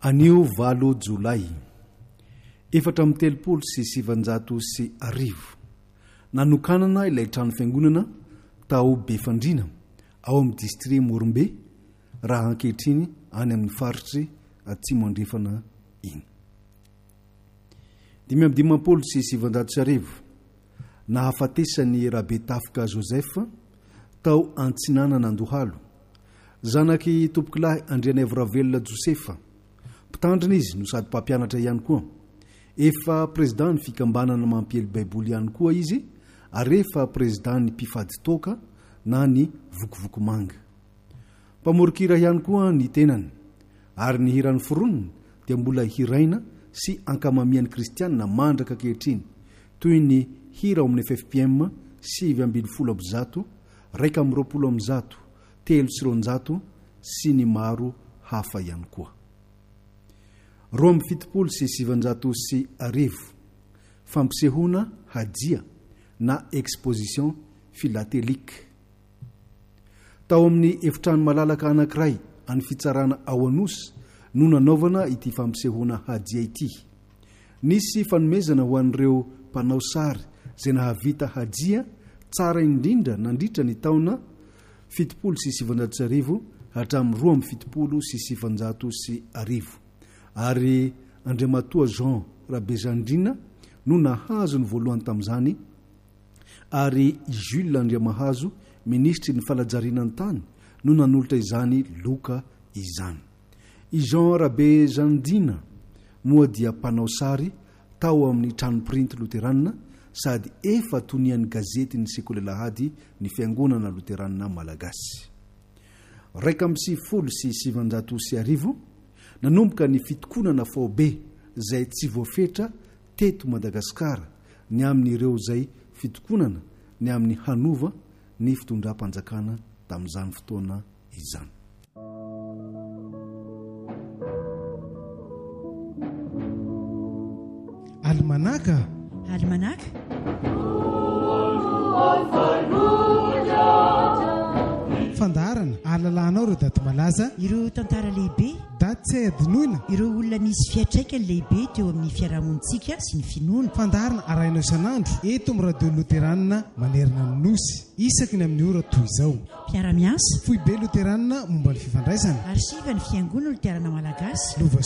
Anio 8 Jolay 480 nanokanana ilay trano fiangonana tao Befandrina ao amin'ny distrit Morombe raha ankehitriny any amin'ny faritry atsimo andrefana iny. 570 nahafatesany Rabe Tafika Joseph tao Antsinanana Andohalo, zanaky tompokilahy Andrianay Ravelona Josefa. Mpitandrina izy no sady mpampianatra ihany koa. Efa president ny fikambanana mampiely baiboly ihany koa izy, ary efa president ny mpifady toka na ny vokovoko manga. Mpamorikira ihany koa ny tenany, ary ny hirany foroniny dia mbola hiraina sy ankamamian'ny kristianina mandraka ankehitriny, toy ny hira ao amin'ny FFPM 720, 220, 300 sy ny maro hafa ihany koa. Rome 770 fampisehona hadia na exposition philatélique. Tao amin'ny efitrano malalaka anankiray any fitsarana ao Anosy no nanaovana ity fampisehona hadia ity. Nisy fanomezana ho an'ireo mpanao sary izay nahavita hadia tsara indrindra nandritra ny taona 770 hatramin'ny 770. Ary Andriamatoa Jean Rabezandrina no nahazo ny voalohany tamin'izany, ary Jules Andriamahazo ministry ny falajarinany tany no nanolotra izany loka izany. Jean Rabezandrina moa dia mpanao sary tao amin'ny trano print Luteranina sady efa tonian'ny gazety ny Sekolelahady ny fiangonana Luteranina Malagasy. 770 nanomboka ny fitokonana fobe izay tsy voafetra teto Madagasikara, ny amin'ireo izay fitokonana ny amin'ny hanova ny fitondram-panjakana tamin'izany fotoana izany. Almanaka fandarana alalanao ireo daty malaza, ireo tantara lehibe, daty tsy adinoina, ireo olona misy fiatraikany lehibe teo amin'ny fiarahamonitsika sy ny finoana. Fandarana arahinao isan'andro eto amin'ny radio Luteranina manerana ny Nosy, isaky ny amin'ny ora toy izao. Mpiara-miasa Foibe Luteranina momba ny fifandraisana, arsiva ny fiangonana Luterana Malagasy.